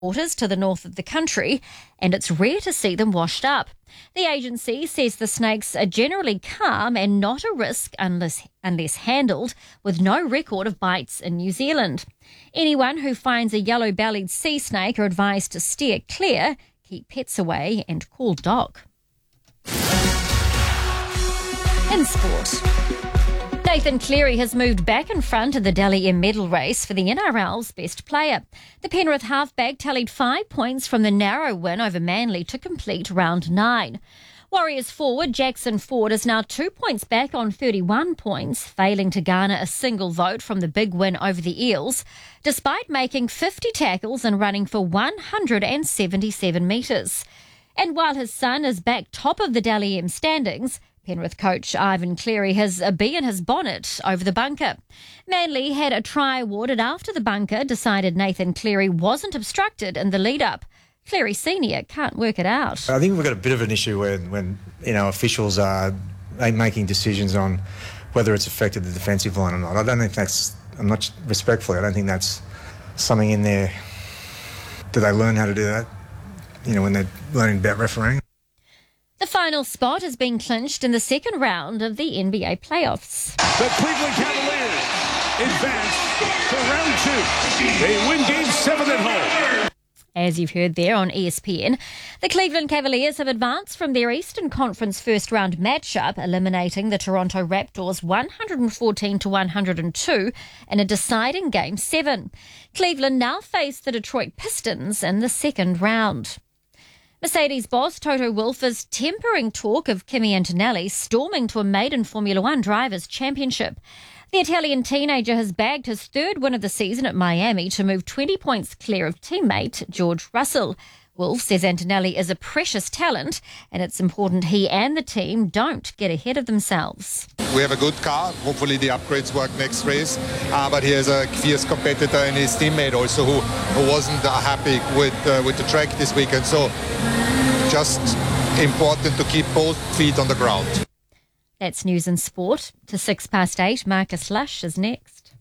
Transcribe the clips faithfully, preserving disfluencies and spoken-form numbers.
waters to the north of the country, and it's rare to see them washed up. The agency says the snakes are generally calm and not a risk unless, unless handled, with no record of bites in New Zealand. Anyone who finds a yellow-bellied sea snake are advised to steer clear, keep pets away and call Doc. In sport, Nathan Cleary has moved back in front of the Dally M medal race for the N R L's best player. The Penrith halfback tallied five points from the narrow win over Manly to complete round nine. Warriors forward Jackson Ford is now two points back on thirty-one points, failing to garner a single vote from the big win over the Eels, despite making fifty tackles and running for one hundred seventy-seven metres. And while his son is back top of the Dally M standings, Penrith coach Ivan Cleary has a bee in his bonnet over the bunker. Manly had a try awarded after the bunker decided Nathan Cleary wasn't obstructed in the lead-up. Cleary Senior can't work it out. I think we've got a bit of an issue when, when you know, officials are making decisions on whether it's affected the defensive line or not. I don't think that's, I'm not respectfully, I don't think that's something in there. Do they learn how to do that, you know, when they're learning about refereeing? The final spot has been clinched in the second round of the N B A playoffs. The Cleveland Cavaliers advance to round two. They win game seven at home. As you've heard there on E S P N, the Cleveland Cavaliers have advanced from their Eastern Conference first round matchup, eliminating the Toronto Raptors one hundred fourteen to one hundred two in a deciding game seven. Cleveland now face the Detroit Pistons in the second round. Mercedes boss Toto Wolff is tempering talk of Kimi Antonelli storming to a maiden Formula One Drivers' Championship. The Italian teenager has bagged his third win of the season at Miami to move twenty points clear of teammate George Russell. Wolff says Antonelli is a precious talent and it's important he and the team don't get ahead of themselves. We have a good car. Hopefully the upgrades work next race. Uh, but he has a fierce competitor and his teammate also who, who wasn't uh, happy with, uh, with the track this weekend. So just important to keep both feet on the ground. That's news and sport. To six past eight, Marcus Lush is next.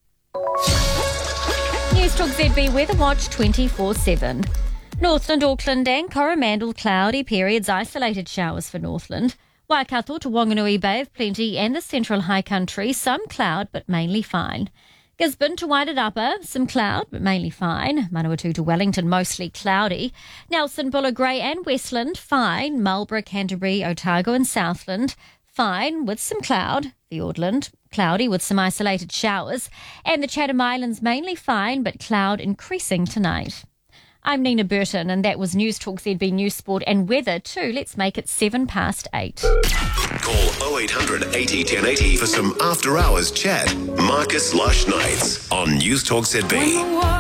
News Talk Z B Weather Watch twenty-four seven. Northland, Auckland and Coromandel cloudy periods, isolated showers for Northland. Waikato to Wanganui Bay of plenty and the central high country, some cloud but mainly fine. Gisborne to Wairarapa, some cloud but mainly fine. Manawatu to Wellington, mostly cloudy. Nelson, Buller Grey and Westland, fine. Marlborough, Canterbury, Otago and Southland, fine with some cloud. Fiordland, cloudy with some isolated showers. And the Chatham Islands, mainly fine but cloud increasing tonight. I'm Nina Burton, and that was News Talk Z B News Sport and Weather too. Let's make it seven past eight. Call oh eight hundred eighty ten eighty for some after-hours chat. Marcus Lush Nights on News Talk Z B.